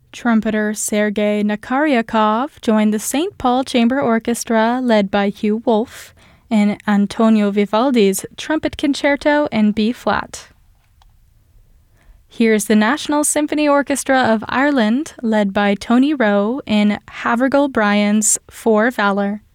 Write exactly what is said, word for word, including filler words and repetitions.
Trumpeter Sergei Nakaryakov joined the Saint Paul Chamber Orchestra led by Hugh Wolf in Antonio Vivaldi's Trumpet Concerto in B-flat. Here's the National Symphony Orchestra of Ireland led by Tony Rowe in Havergal Brian's For Valour.